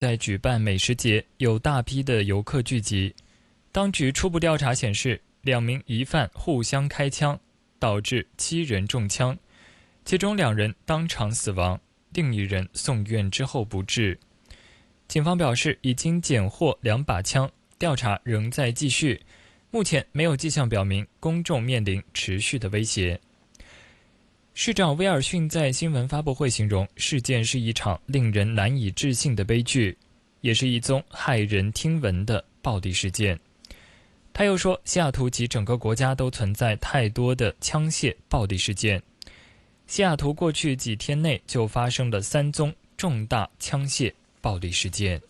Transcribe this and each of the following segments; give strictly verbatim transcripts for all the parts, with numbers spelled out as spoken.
在举办美食节，有大批的游客聚集。当局初步调查显示，两名疑犯互相开枪，导致七人中枪，其中两人当场死亡，另一人送院之后不治。警方表示，已经检获两把枪，调查仍在继续。目前没有迹象表明公众面临持续的威胁。市长威尔逊在新闻发布会形容事件是一场令人难以置信的悲剧，也是一宗骇人听闻的暴力事件。他又说，西雅图及整个国家都存在太多的枪械暴力事件。西雅图过去几天内就发生了三宗重大枪械暴力事件。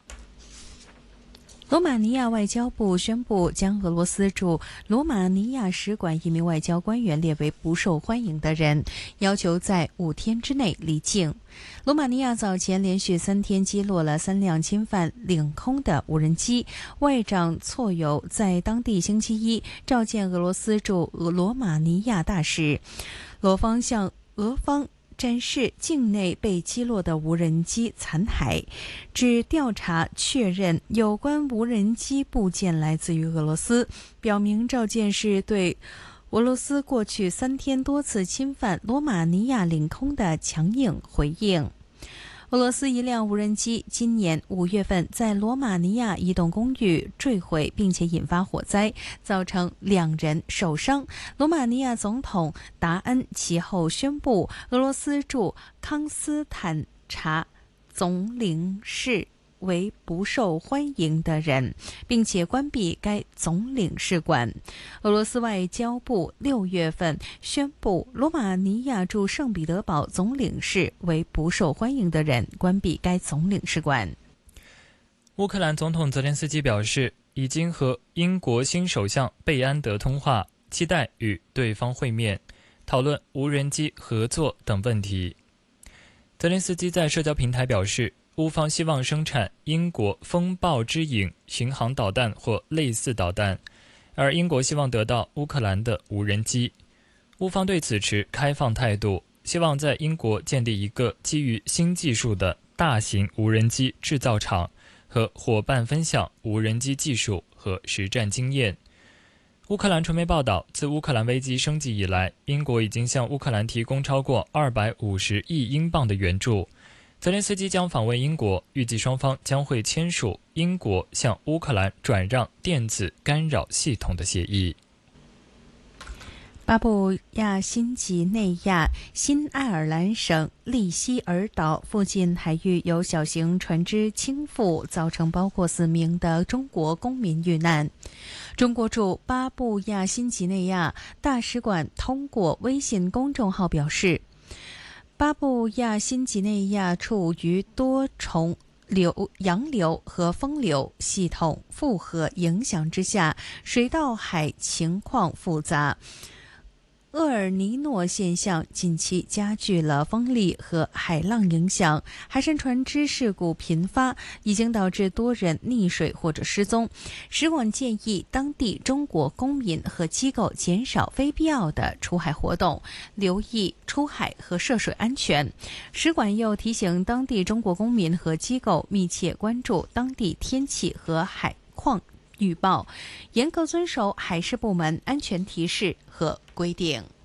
罗马尼亚外交部宣布将俄罗斯驻罗马尼亚使馆一名外交官员列为不受欢迎的人，要求在五天之内离境。罗马尼亚早前连续三天击落了三辆侵犯领空的无人机，外长措尤在当地星期一召见俄罗斯驻罗马尼亚大使，罗方向俄方展示境内被击落的无人机残骸，指调查确认有关无人机部件来自于俄罗斯，表明召见是对俄罗斯过去三天多次侵犯罗马尼亚领空的强硬回应。俄罗斯一辆无人机今年五月份在罗马尼亚一栋公寓坠毁，并且引发火灾，造成两人受伤。罗马尼亚总统达恩其后宣布，俄罗斯驻康斯坦察总领事为不受欢迎的人，并且关闭该总领事馆。俄罗斯外交部六月份宣布，罗马尼亚驻圣彼得堡总领事为不受欢迎的人，关闭该总领事馆。 乌克兰总统泽连斯基表示，已经和英国新首相贝安德通话，期待与对方会面，讨论无人机合作等问题。泽连斯基在社交平台表示，乌方希望生产英国风暴之影巡航导弹或类似导弹，而英国希望得到乌克兰的无人机。乌方对此持开放态度，希望在英国建立一个基于新技术的大型无人机制造厂，和伙伴分享无人机技术和实战经验。乌克兰传媒报道，自乌克兰危机升级以来，英国已经向乌克兰提供超过二百五十亿英镑的援助。泽连斯基将访问英国，预计双方将会签署英国向乌克兰转让电子干扰系统的协议。 巴布亚新几内亚新爱尔兰省利希尔岛附近海域有小型船只倾覆，造成包括四名的中国公民遇难。中国驻巴布亚新几内亚大使馆通过微信公众号表示，巴布亚新几内亚处于多重流、洋流和风流系统复合影响之下，水道海情况复杂。厄尔尼诺现象近期加剧了风力和海浪影响，海上船只事故频发，已经导致多人溺水或者失踪。使馆建议当地中国公民和机构减少非必要的出海活动，留意出海和涉水安全。使馆又提醒当地中国公民和机构密切关注当地天气和海况预报，严格遵守海事部门安全提示和规定。